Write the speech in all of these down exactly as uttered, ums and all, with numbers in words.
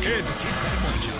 Kid Craddock Morning Show.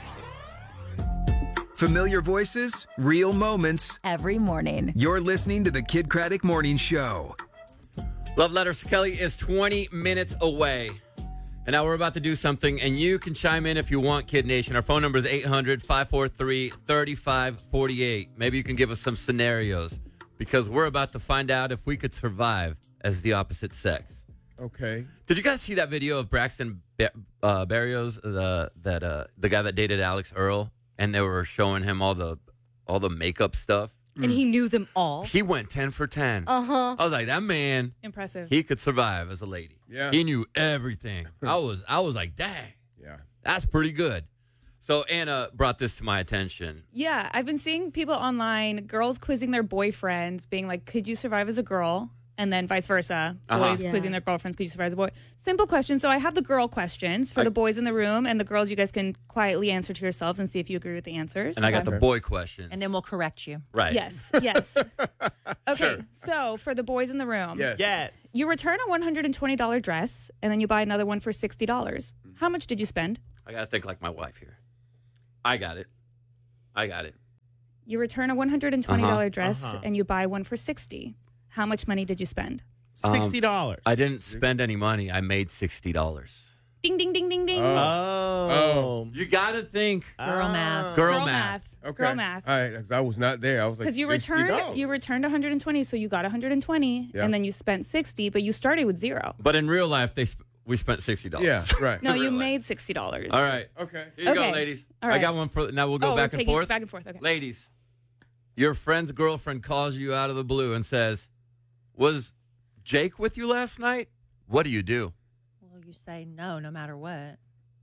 Familiar voices, real moments. Every morning. You're listening to the Kid Craddock Morning Show. Love Letters to Kelly is twenty minutes away. And now we're about to do something, and you can chime in if you want, Kid Nation. Our phone number is eight hundred, five four three, three five four eight. Maybe you can give us some scenarios, because we're about to find out if we could survive as the opposite sex. Okay. Did you guys see that video of Braxton Bar- uh, Berrios, the that uh, the guy that dated Alex Earl, and they were showing him all the all the makeup stuff? And he knew them all. He went ten for ten. Uh-huh. I was like, that man, Impressive. he could survive as a lady. Yeah. He knew everything. I was I was like, dang, Yeah. that's pretty good. So Anna brought this to my attention. Yeah, I've been seeing people online, girls quizzing their boyfriends, being like, could you survive as a girl? And then vice versa. Uh-huh. Boys Yeah. quizzing their girlfriends, could you survive as a boy? Simple question. So I have the girl questions for I- the boys in the room, and the girls, you guys can quietly answer to yourselves and see if you agree with the answers. And I got the Okay. boy questions. And then we'll correct you. right. Yes, yes. Okay, Sure. so for the boys in the room, Yes. Yes. you return a one hundred twenty dollars dress, and then you buy another one for sixty dollars. How much did you spend? I got to think like my wife here. I got it. I got it. You return a one hundred twenty dollars Uh-huh, dress, uh-huh. and you buy one for sixty dollars. How much money did you spend? Um, Sixty dollars. I didn't spend any money. I made sixty dollars. Ding, ding, ding, ding, ding. Oh. You got to think Girl math. girl, Girl math. Okay. Girl math. All right. 'Cause I was not there. I was like, Because you sixty returned dollars. you returned one hundred twenty, so you got one hundred twenty, Yeah. and then you spent sixty, but you started with zero. But in real life, they sp- we spent sixty dollars. Yeah. Right. No, you Really? made sixty dollars. All right. Okay. Here you go, Okay. ladies. All I right. got one for now. We'll go oh, back we're and taking forth. back and forth. Okay. Ladies, your friend's girlfriend calls you out of the blue and says, "Was Jake with you last night?" What do you do? Well, you say no, no matter what.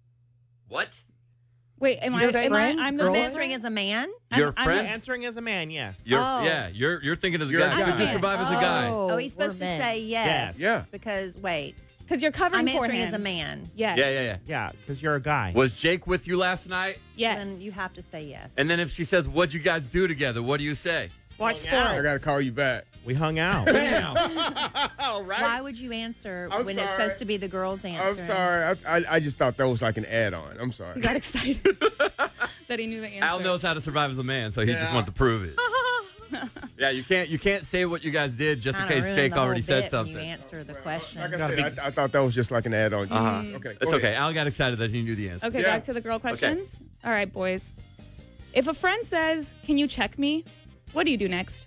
What? Wait, am I? Your Am I? friend's I'm the I'm man? answering as a man. Your I'm- I'm friends? the- Answering as a man, yes. You're, Oh. Yeah, you're you're thinking as a You're a guy. guy. Could you survive as a guy? Oh, he's supposed to we're men. say yes. Yes. Yeah. Because, wait, Because you're covering I'm for answering him. as a man. Yes. Yeah, yeah, yeah. Yeah, because you're a guy. Was Jake with you last night? Yes. Then you have to say yes. And then if she says, "What'd you guys do together?" What do you say? Watch Hung out. sports. I got to call you back. We hung out. Damn. All right. Why would you answer I'm when it's sorry. supposed to be the girl's answer? I'm sorry. I, I, I just thought that was like an add-on. I'm sorry. He got excited that he knew the answer. Al knows how to survive as a man, so he just Yeah. wanted to prove it. Yeah, you can't you can't say what you guys did just in Kinda case ruined Jake the whole already said bit when something. You answer the question. Like I said, I, I thought that was just like an add-on. Uh-huh. Okay. It's go okay. ahead. Al got excited that he knew the answer. Okay, Yeah. back to the girl questions. All right, boys. If a friend says, "Can you check me?" What do you do next?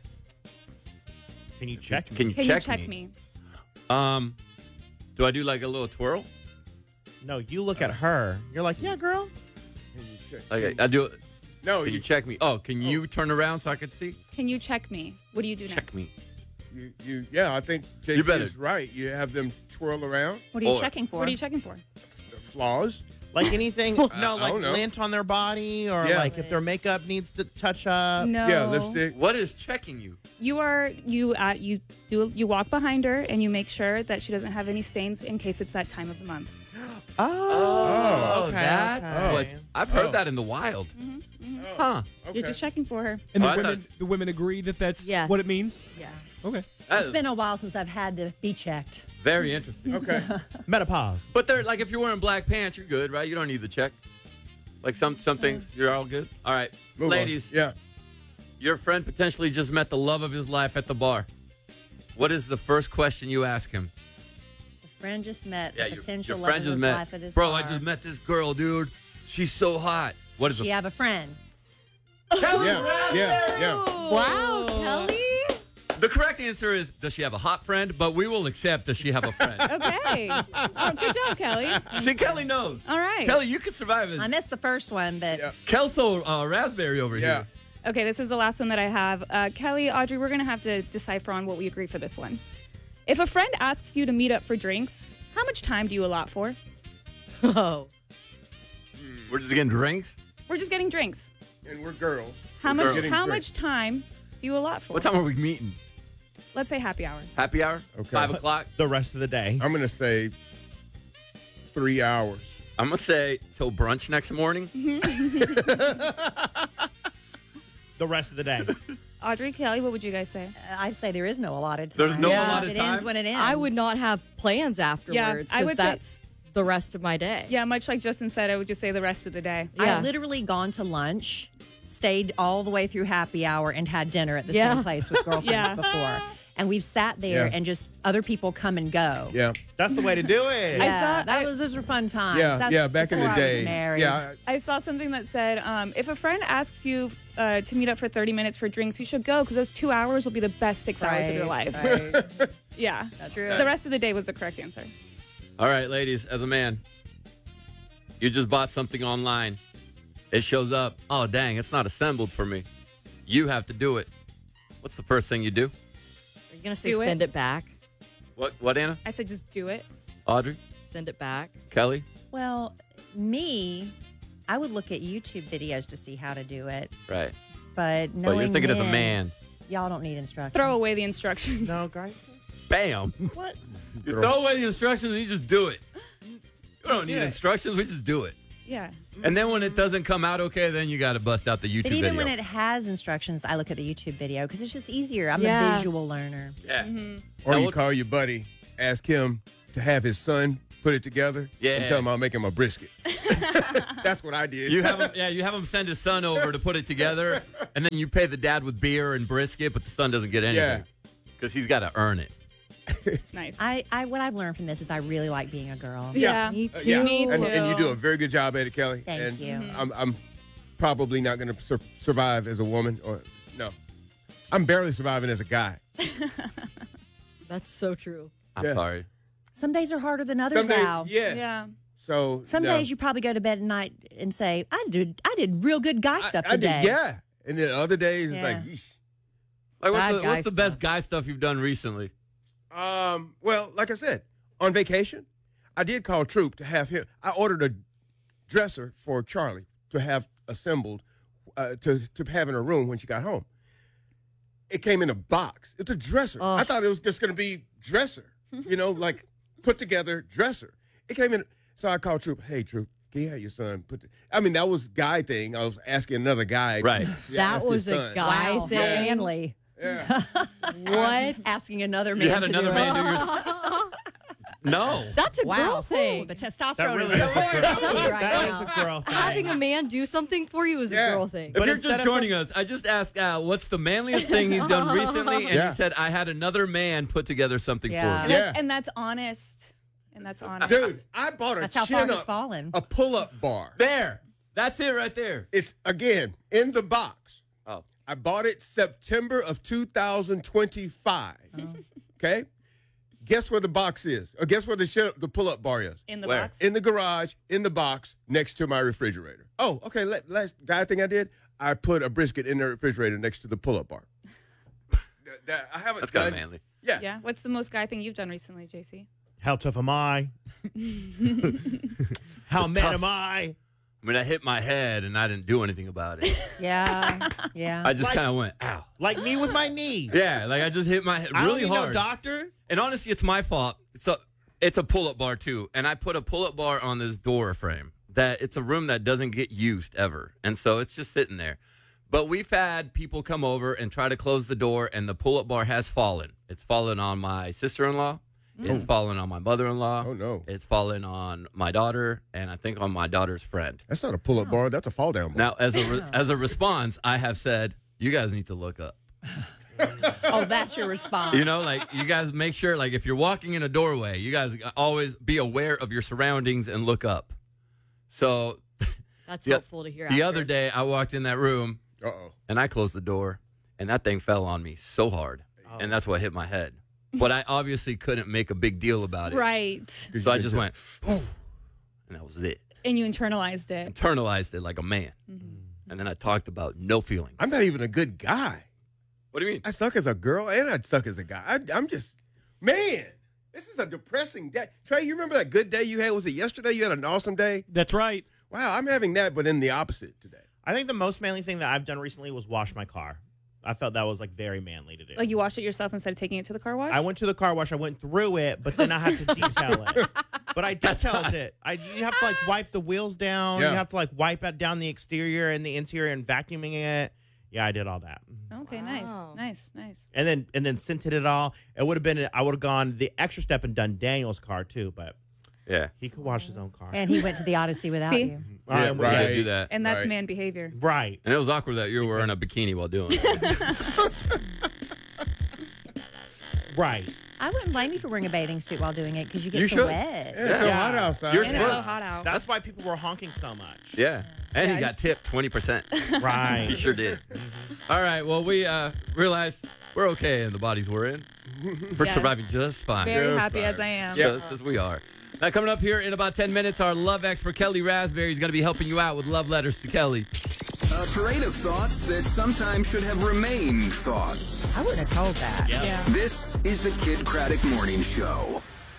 Can you check me? Can you Can check, you check me? Um, do I do like a little twirl? No, you look at her. You're like, yeah, girl. Can you check? Okay, I do. No, Can you, you check me? Oh, can you turn around so I can see? Can you check me? What do you do Check next? me. you, you, yeah, I think J You C better- is right. You have them twirl around. What are you Or- checking for? What are you checking for? The flaws. Like anything, no, I like don't know. lint on their body or Yeah. like if their makeup needs to touch up. No. Yeah, lipstick. What is checking you? You are you uh, you do you walk behind her and you make sure that she doesn't have any stains in case it's that time of the month. Oh, Oh, okay, that's okay. what I've heard Oh. that in the wild. Mm-hmm, Huh? Okay. You're just checking for her. And Oh, the I women, thought- the women agree that that's Yes. what it means. Yes. Okay. That It's is been a while since I've had to be checked. very interesting. Okay. Menopause. But they're like, if you're wearing black pants, you're good, right? You don't need the check. Like some some things, you're all good. All right, Move on. ladies. Yeah. Your friend potentially just met the love of his life at the bar. What is the first question you ask him? A friend just met Yeah, the your, potential your love friend of just his met. life at his Bro, bar. I just met this girl, dude. She's so hot. What is She the have a friend. Yeah. Yeah. Yeah. Wow, Kelly. The correct answer is, does she have a hot friend? But we will accept, does she have a friend? Okay. Oh, good job, Kelly. See, Kelly knows. All right. Kelly, you can survive as I missed the first one, but Yeah. Kelso uh, Raspberry over Yeah. here. Okay, this is the last one that I have. Uh, Kelly, Audrey, we're going to have to decipher on what we agree for this one. If a friend asks you to meet up for drinks, how much time do you allot for? oh, We're just getting drinks? We're just getting drinks. And we're girls. How We're much girls. Getting how drinks. much time do you allot for? What time are we meeting? Let's say happy hour. Happy hour? Okay. Five o'clock? The rest of the day. I'm gonna say three hours. I'm going to say till brunch next morning. The rest of the day. Audrey, Kelly, what would you guys say? I'd say there is no allotted time. There's no Yeah. allotted it time? ends when it ends. I would not have plans afterwards I because would say- that's the rest of my day. Yeah, much like Justin said, I would just say the rest of the day. Yeah. I've literally gone to lunch, stayed all the way through happy hour, and had dinner at the Yeah. same place with girlfriends Yeah. before. And we've sat there Yeah. and just other people come and go. Yeah. That's the way to do it. I Yeah, thought that I- was those were fun times. Yeah. That's Yeah. Back in the before I was day. married. Yeah. I saw something that said, um, if a friend asks you uh, to meet up for thirty minutes for drinks, you should go because those two hours will be the best six hours of your life. Right. Yeah. That's true. The rest of the day was the correct answer. All right, ladies, as a man, you just bought something online. It shows up. Oh, dang, it's not assembled for me. You have to do it. What's the first thing you do? Are you going to say Do it. send it back? What, what, Anna? I said just do it. Audrey? Send it back. Kelly? Well, me, I would look at YouTube videos to see how to do it, Right. but But knowing you're thinking as a men, man. y'all don't need instructions. Throw away the instructions. No, guys. Bam. What? You throw away the instructions and you just do it. You don't do need it. instructions. We just do it. Yeah. And then when it doesn't come out okay, then you got to bust out the YouTube But even video. when it has instructions, I look at the YouTube video because it's just easier. I'm Yeah. a visual learner. yeah. Or Now you what- call your buddy, ask him to have his son put it together, Yeah. and tell him I'll make him a brisket. That's what I did. You have him, yeah, you have him send his son over to put it together, and then you pay the dad with beer and brisket, but the son doesn't get anything because he's got to earn it. Nice. I, I what I've learned from this is I really like being a girl. yeah. Me Uh, too. yeah. Me and, and you too. do a very good job at it, Kelly. Thank and you. I'm, I'm probably not going to sur- survive as a woman, or no, I'm barely surviving as a guy. That's so true. I'm Yeah. sorry. Some days are harder than others, Some days, Al. yeah. Yeah. So Some no. days you probably go to bed at night and say, "I did, I did real good guy I- stuff I today." did, yeah. And then other days it's like, Yeah. yeesh. Like, what's, Bad the, guy what's the best stuff. guy stuff you've done recently? Um, well, like I said, on vacation, I did call Troop to have him. I ordered a dresser for Charlie to have assembled uh, to to have in her room when she got home. It came in a box. It's a dresser. I Ugh. thought it was just going to be dresser, you know, like put together dresser. It came in. So I called Troop. Hey, Troop, can you have your son put? The, I mean, that was guy thing. I was asking another guy. Right. Yeah, That ask his was a son. guy Wow, thing. how manly. Yeah. What? Asking another man. You had to another do man it. do your. No. That's a Wow, girl ooh, thing. the That testosterone really is is a going girl, up right that now. is a girl thing. Having a man do something for you is Yeah. a girl thing. If But you're instead just of joining us, I just asked Al, what's the manliest thing he's done recently? And Yeah. he said, I had another man put together something Yeah. for And, me. Yeah. that's, and that's honest. And that's honest. Dude, I bought a That's how far chin he's up, fallen. a pull-up bar. There. That's it right there. It's, again, in the box. Oh. I bought it September of two thousand twenty-five. Okay? Guess where the box is? Or guess where the chin- the pull-up bar is? In the Where? box. In the garage, in the box, next to my refrigerator. Oh, okay. la- Last guy thing I did, I put a brisket in the refrigerator next to the pull-up bar. That- that- I haven't That's kind done. of manly. Yeah. Yeah. What's the most guy thing you've done recently, J C? How tough am I? How man am I? I mean, I hit my head and I didn't do anything about it. Yeah, yeah. I just Like- kind of went, ow. Like me with my knee. Yeah, like I just hit my head I don't really need hard. no doctor. And honestly, it's my fault. It's a, it's a pull-up bar too, and I put a pull-up bar on this door frame. That it's a room that doesn't get used ever, and so it's just sitting there. But we've had people come over and try to close the door, and the pull-up bar has fallen. It's fallen on my sister-in-law. It's fallen on my mother-in-law. Oh, no. It's fallen on my daughter, and I think on my daughter's friend. That's not a pull-up bar. That's a fall-down bar. Now, as a re- as a response, I have said, you guys need to look up. Oh, that's your response. You know, like you guys make sure, like if you're walking in a doorway, you guys always be aware of your surroundings and look up. So That's the, helpful to hear. the after. other day, I walked in that room Uh-oh. and I closed the door, and that thing fell on me so hard, and that's what hit my head. But I obviously couldn't make a big deal about it, Right. so I just went, and that was it. And you internalized it. Internalized it like a man, and then I talked about no feelings. I'm not even a good guy. What do you mean? I suck as a girl and I suck as a guy. I, I'm just, man, this is a depressing day. Trey, you remember that good day you had? Was it yesterday? You had an awesome day? That's right. Wow, I'm having that, but in the opposite today. I think the most manly thing that I've done recently was wash my car. I felt that was like very manly to do. Like you washed it yourself instead of taking it to the car wash? I went to the car wash. I went through it, but then I had to detail it. But I detailed it. I you have to like wipe the wheels down. Yeah. You have to like wipe out down the exterior and the interior and vacuuming it. Yeah, I did all that. Okay, Wow. nice. Nice, nice. And then and then scented it all. It would have been I would have gone the extra step and done Daniel's car too, but Yeah. He could wash his own car. And he went to the Odyssey without See? you. All right, Yeah, well, Yeah, right. do that. And that's Right. man behavior. Right. And it was awkward that you were wearing a bikini while doing it. Right. I wouldn't blame you for wearing a bathing suit while doing it because you get You so should. wet. Yeah, it's so Yeah. hot outside. You're And it's so supposed- hot out. That's why people were honking so much. Yeah. And Yeah. he got tipped twenty percent. He Right. sure did. All right. Well, we uh, realized we're okay in the bodies we're in. We're Yeah. surviving just fine. Very Just happy fine. as I am. Just as we are. Now, coming up here in about ten minutes, our love expert, Kelly Raspberry, is going to be helping you out with love letters to Kelly. A parade of thoughts that sometimes should have remained thoughts. I wouldn't have told that. Yeah. This is the Kid Craddock Morning Show.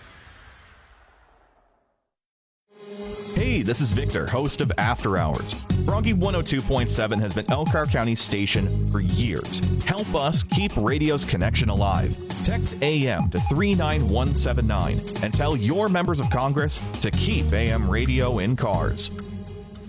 Hey, this is Victor, host of After Hours. Froggy one oh two point seven has been Elkhart County's station for years. Help us keep radio's connection alive. Text A M to three nine one seven nine and tell your members of Congress to keep A M radio in cars.